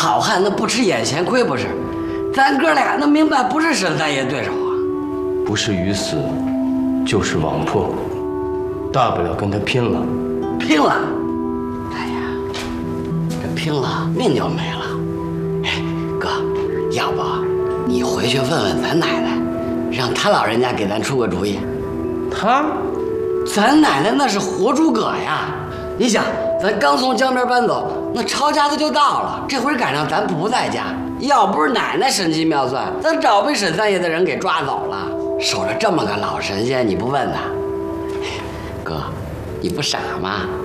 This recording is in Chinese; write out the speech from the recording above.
好汉那不吃眼前亏不是？咱哥俩那明摆不是沈三爷对手啊！ 不是鱼死，就是网破，大不了跟他拼了。 拼了！哎呀，这拼了命就没了。哎，哥，要不你回去问问咱奶奶，让她老人家给咱出个主意。咱奶奶那是活诸葛呀！你想，咱刚从江边搬走，那抄家的就到了，这回赶上咱不在家，要不是奶奶神机妙算，咱早被沈三爷的人给抓走了。守着这么个老神仙，你不问他？哥，你不傻吗？